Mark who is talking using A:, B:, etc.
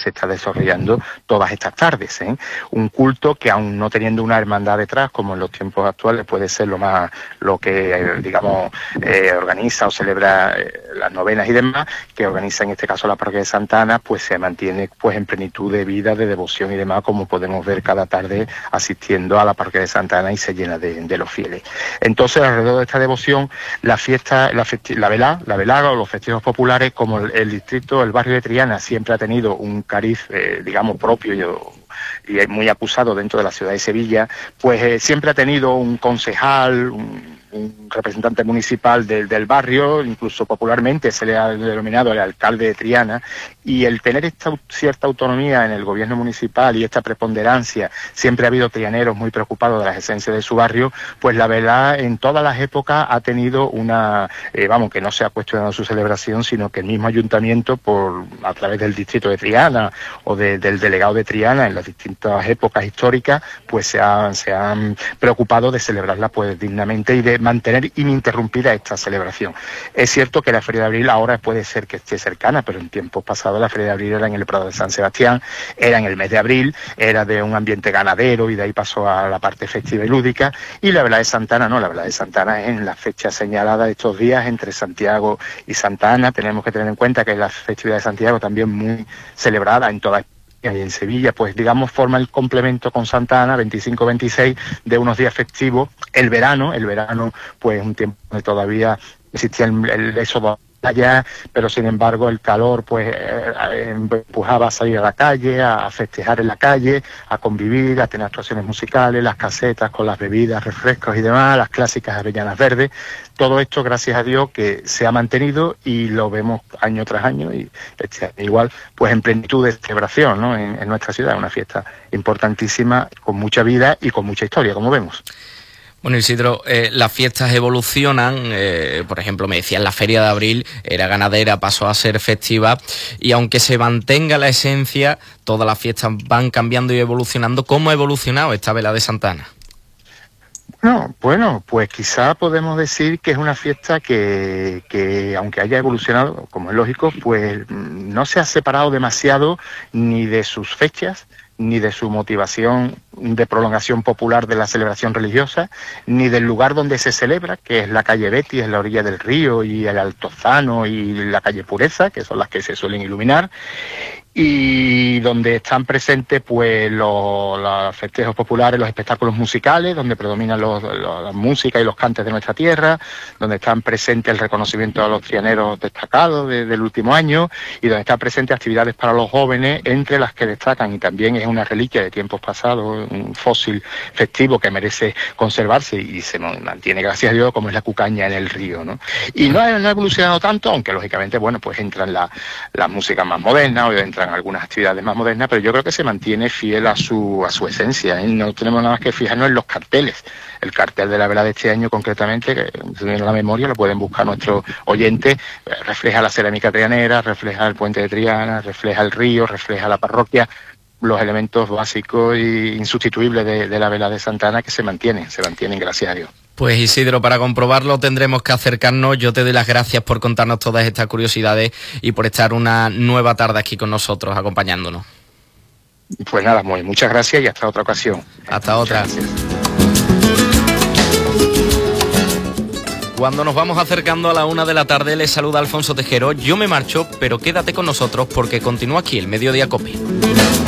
A: se está desarrollando todas estas tardes, ¿eh? Un culto que, aun no teniendo una hermandad detrás, como en los tiempos actuales puede ser lo que digamos organiza o celebra las novenas y demás, que organiza en este caso la parroquia de Santa Ana, pues se mantiene pues en plenitud de vida, de devoción y demás, como podemos ver cada tarde asistiendo a la parroquia de Santa Ana, y se llena de los fieles. Entonces, alrededor de esta devoción, la velada o los festejos populares, como el distrito, el barrio de Triana siempre ha tenido un cariz, digamos, propio y es muy acusado dentro de la ciudad de Sevilla, pues siempre ha tenido un concejal, un representante municipal del barrio, incluso popularmente se le ha denominado el alcalde de Triana, y el tener esta cierta autonomía en el gobierno municipal y esta preponderancia, siempre ha habido trianeros muy preocupados de las esencias de su barrio, pues la velada en todas las épocas ha tenido una, que no se ha cuestionado su celebración, sino que el mismo ayuntamiento, a través del distrito de Triana o del delegado de Triana, en las distintas épocas históricas, pues se han preocupado de celebrarla pues dignamente y de mantener ininterrumpida esta celebración. Es cierto que la Feria de Abril ahora puede ser que esté cercana, pero en tiempos pasados la Feria de Abril era en el Prado de San Sebastián, era en el mes de abril, era de un ambiente ganadero y de ahí pasó a la parte festiva y lúdica, y la velada de Santa Ana no, la velada de Santa Ana es en la fecha señalada de estos días entre Santiago y Santa Ana. Tenemos que tener en cuenta que la festividad de Santiago también muy celebrada en toda y en Sevilla, pues digamos, forma el complemento con Santa Ana, 25-26, de unos días festivos. El verano, pues un tiempo donde todavía existía el éxodo allá, pero sin embargo el calor pues empujaba a salir a la calle, a festejar en la calle, a convivir, a tener actuaciones musicales, las casetas con las bebidas, refrescos y demás, las clásicas avellanas verdes. Todo esto, gracias a Dios, que se ha mantenido y lo vemos año tras año, y igual pues en plenitud de celebración, ¿no? En nuestra ciudad, una fiesta importantísima, con mucha vida y con mucha historia, como vemos.
B: Bueno, Isidro, las fiestas evolucionan, por ejemplo, me decían, la Feria de Abril era ganadera, pasó a ser festiva, y aunque se mantenga la esencia, todas las fiestas van cambiando y evolucionando. ¿Cómo ha evolucionado esta velada de Santa Ana?
A: Bueno, pues quizá podemos decir que es una fiesta que aunque haya evolucionado, como es lógico, pues no se ha separado demasiado ni de sus fechas, ni de su motivación de prolongación popular de la celebración religiosa, ni del lugar donde se celebra, que es la calle Betis, en la orilla del río, y el Altozano y la calle Pureza, que son las que se suelen iluminar, y donde están presentes pues los festejos populares, los espectáculos musicales, donde predominan la música y los cantes de nuestra tierra, donde están presentes el reconocimiento a los trianeros destacados del último año, y donde están presentes actividades para los jóvenes, entre las que destacan, y también es una reliquia de tiempos pasados, un fósil festivo que merece conservarse y se mantiene, gracias a Dios, como es la cucaña en el río, ¿no? Y no ha evolucionado tanto, aunque lógicamente, bueno, pues entran las músicas más modernas, o entran algunas actividades más modernas, pero yo creo que se mantiene fiel a su esencia, ¿eh? No tenemos nada más que fijarnos en los carteles. El cartel de la velada de este año, concretamente, que en la memoria lo pueden buscar nuestros oyentes, refleja la cerámica trianera, refleja el puente de Triana, refleja el río, refleja la parroquia, los elementos básicos e insustituibles de la velada de Santa Ana, que se mantienen, gracias a Dios.
B: Pues Isidro, para comprobarlo tendremos que acercarnos. Yo te doy las gracias por contarnos todas estas curiosidades y por estar una nueva tarde aquí con nosotros, acompañándonos.
A: Pues nada, muchas gracias y hasta otra ocasión.
B: Hasta otra. Cuando nos vamos acercando a la 1 de la tarde, les saluda Alfonso Tejero. Yo me marcho, pero quédate con nosotros porque continúa aquí el Mediodía Cope.